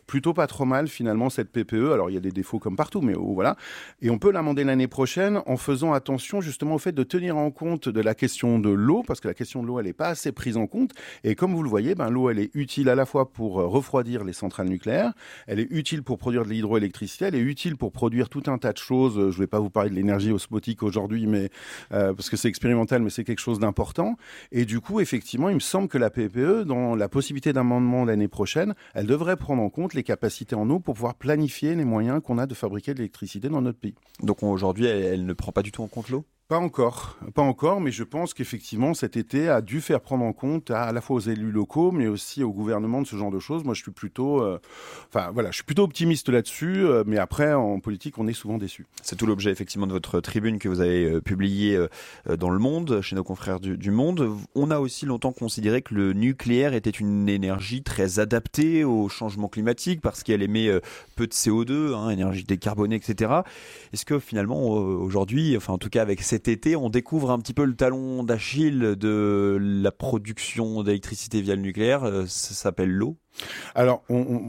plutôt pas trop mal finalement cette PPE. Alors il y a des défauts comme partout, mais voilà. Et on peut l'amender l'année prochaine en faisant attention justement au fait de tenir en compte de la question de l'eau, parce que la question de l'eau, elle n'est pas assez prise en compte. Et comme vous le voyez, l'eau, elle est utile à la fois pour refroidir les centrales nucléaires, elle est utile pour produire de l'hydroélectricité, elle est utile pour produire tout un tas de choses. Je ne vais pas vous parler de l'énergie osmotique aujourd'hui, mais parce que c'est expérimental, mais c'est quelque chose d'important. Et du coup, effectivement, il me semble que la PPE, dans la possibilité d'amendement l'année prochaine, elle devrait prendre en compte les capacités en eau pour pouvoir planifier les moyens qu'on a de fabriquer de l'électricité dans notre pays. Donc aujourd'hui, elle ne prend pas du tout en compte l'eau ? Pas encore, mais je pense qu'effectivement cet été a dû faire prendre en compte à la fois aux élus locaux, mais aussi au gouvernement de ce genre de choses. Moi, je suis plutôt, je suis plutôt optimiste là-dessus, mais après, en politique, on est souvent déçu. C'est tout l'objet effectivement de votre tribune que vous avez publiée dans Le Monde, chez nos confrères du Monde. On a aussi longtemps considéré que le nucléaire était une énergie très adaptée au changement climatique parce qu'elle émet peu de CO2, énergie décarbonée, etc. Est-ce que finalement, aujourd'hui, en tout cas avec cet été, on découvre un petit peu le talon d'Achille de la production d'électricité via le nucléaire, ça s'appelle l'eau. Alors,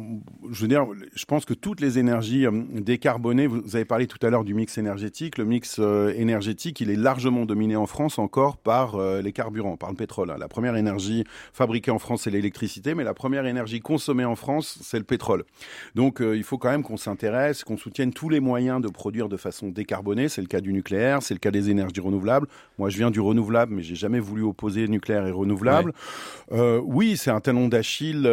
je pense que toutes les énergies décarbonées, vous avez parlé tout à l'heure du mix énergétique. Le mix énergétique, il est largement dominé en France encore par les carburants, par le pétrole. La première énergie fabriquée en France, c'est l'électricité, mais la première énergie consommée en France, c'est le pétrole. Donc, il faut quand même qu'on s'intéresse, qu'on soutienne tous les moyens de produire de façon décarbonée. C'est le cas du nucléaire, c'est le cas des énergies renouvelables. Moi, je viens du renouvelable, mais j'ai jamais voulu opposer nucléaire et renouvelable. Ouais. Oui, c'est un talon d'Achille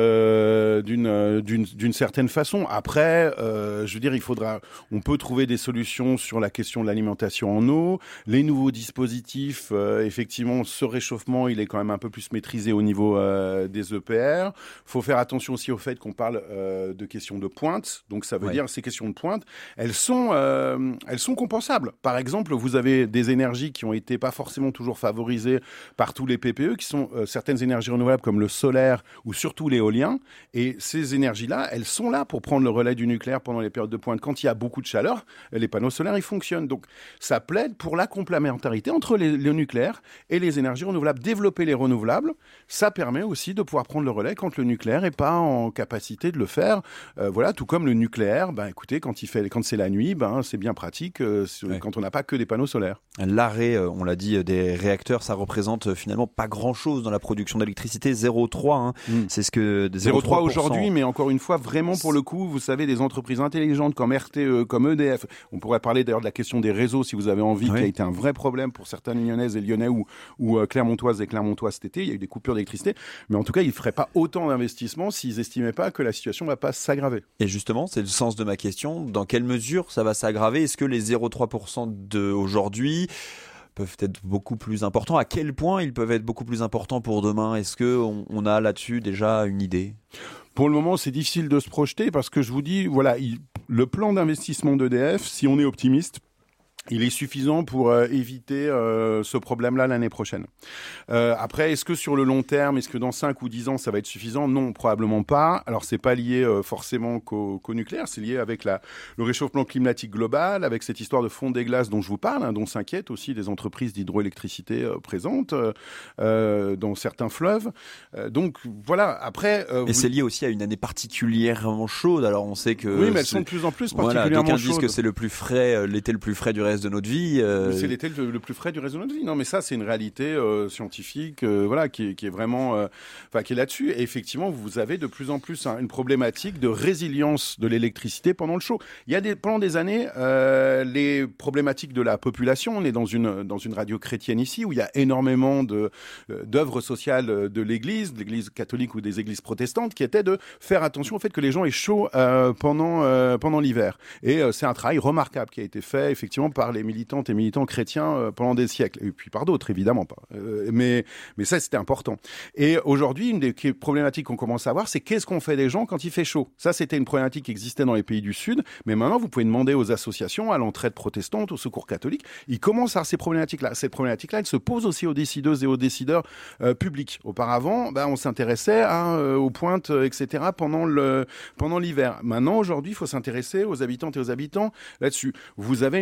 d'une certaine façon. Après, je veux dire, on peut trouver des solutions sur la question de l'alimentation en eau. Les nouveaux dispositifs, effectivement, ce réchauffement, il est quand même un peu plus maîtrisé au niveau des EPR. Faut faire attention aussi au fait qu'on parle de questions de pointe. Donc, ça veut dire ces questions de pointe, elles sont compensables. Par exemple, vous avez des énergies qui ont été pas forcément toujours favorisées par tous les PPE, qui sont certaines énergies renouvelables comme le solaire ou surtout l'éolien. Et ces énergies-là, elles sont là pour prendre le relais du nucléaire pendant les périodes de pointe. Quand il y a beaucoup de chaleur, les panneaux solaires, ils fonctionnent. Donc, ça plaide pour la complémentarité entre le nucléaire et les énergies renouvelables. Développer les renouvelables, ça permet aussi de pouvoir prendre le relais quand le nucléaire n'est pas en capacité de le faire. Tout comme le nucléaire, écoutez, quand c'est la nuit, c'est bien pratique quand on n'a pas que des panneaux solaires. L'arrêt, on l'a dit, des réacteurs, ça représente finalement pas grand-chose dans la production d'électricité, 0,3. C'est ce que 0,3 aujourd'hui, mais encore une fois, vraiment pour le coup, vous savez, des entreprises intelligentes comme RTE, comme EDF. On pourrait parler d'ailleurs de la question des réseaux, si vous avez envie, qui a été un vrai problème pour certaines Lyonnaises et Lyonnais ou Clermontoises et Clermontois cet été. Il y a eu des coupures d'électricité, mais en tout cas, ils ne feraient pas autant d'investissements s'ils n'estimaient pas que la situation ne va pas s'aggraver. Et justement, c'est le sens de ma question. Dans quelle mesure ça va s'aggraver ? Est-ce que les 0,3% d'aujourd'hui peuvent être beaucoup plus importants? À quel point ils peuvent être beaucoup plus importants pour demain? Est-ce qu'on a là-dessus déjà une idée? Pour le moment, c'est difficile de se projeter parce que je vous dis, le plan d'investissement d'EDF, si on est optimiste, il est suffisant pour éviter ce problème-là l'année prochaine. Après, est-ce que sur le long terme, est-ce que dans 5 ou 10 ans, ça va être suffisant ? Non, probablement pas. Alors, c'est pas lié forcément qu'au nucléaire, c'est lié avec le réchauffement climatique global, avec cette histoire de fonte des glaces dont je vous parle, dont s'inquiètent aussi des entreprises d'hydroélectricité présentes dans certains fleuves. Donc, voilà, après... Et c'est lié aussi à une année particulièrement chaude. Alors, on sait que... Oui, mais elles sont de plus en plus particulièrement chaudes. D'aucuns disent que c'est le plus frais, l'été le plus frais du reste de notre vie. C'est l'été le plus frais du reste de notre vie. Non, mais ça, c'est une réalité scientifique, qui est vraiment, qui est là-dessus. Et effectivement, vous avez de plus en plus une problématique de résilience de l'électricité pendant le chaud. Il y a pendant des années, les problématiques de la population. On est dans une radio chrétienne ici où il y a énormément d'œuvres sociales de l'Église catholique ou des églises protestantes, qui étaient de faire attention au fait que les gens aient chaud pendant l'hiver. Et c'est un travail remarquable qui a été fait effectivement par les militantes et militants chrétiens pendant des siècles, et puis par d'autres évidemment pas. Mais ça, c'était important. Et aujourd'hui, une des problématiques qu'on commence à voir, c'est qu'est-ce qu'on fait des gens quand il fait chaud. Ça, c'était une problématique qui existait dans les pays du Sud, mais maintenant vous pouvez demander aux associations, à l'entraide protestante, au secours catholique, ils commencent à avoir ces problématiques-là. Cette problématique-là, elle se pose aussi aux décideuses et aux décideurs publics. Auparavant, on s'intéressait aux pointes, etc. pendant l'hiver. Maintenant, aujourd'hui, il faut s'intéresser aux habitantes et aux habitants là-dessus. Vous avez une problématique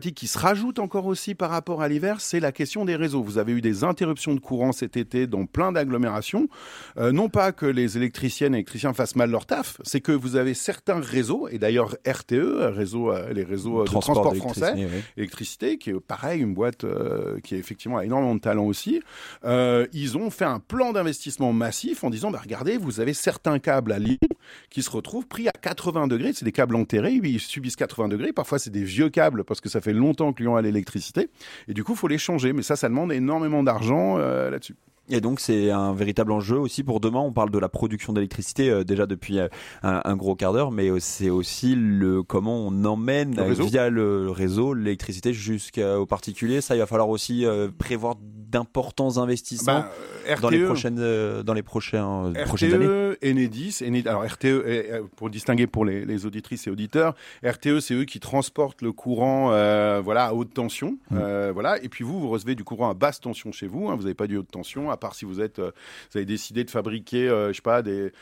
problématique qui se rajoute encore aussi par rapport à l'hiver, c'est la question des réseaux. Vous avez eu des interruptions de courant cet été dans plein d'agglomérations. Non pas que les électriciennes et électriciens fassent mal leur taf, c'est que vous avez certains réseaux, et d'ailleurs RTE, les réseaux de transport français, électricité, qui est pareil, une boîte qui effectivement a énormément de talent aussi. Ils ont fait un plan d'investissement massif en disant, regardez, vous avez certains câbles à Lyon qui se retrouvent pris à 80 degrés. C'est des câbles enterrés, ils subissent 80 degrés. Parfois, c'est des vieux câbles parce que ça fait longtemps que Lyon a l'électricité. Et du coup, il faut les changer. Mais ça demande énormément d'argent là-dessus. Et donc c'est un véritable enjeu aussi pour demain. On parle de la production d'électricité déjà depuis un gros quart d'heure, mais c'est aussi comment on emmène via le réseau l'électricité jusqu'aux particuliers. Ça, il va falloir aussi prévoir d'importants investissements RTE, dans les prochaines années. Enedis. Alors RTE, pour distinguer pour les auditrices et auditeurs, RTE, c'est eux qui transportent le courant à haute tension. Et puis vous recevez du courant à basse tension chez vous. Vous n'avez pas du haute tension, à part si vous avez décidé de fabriquer,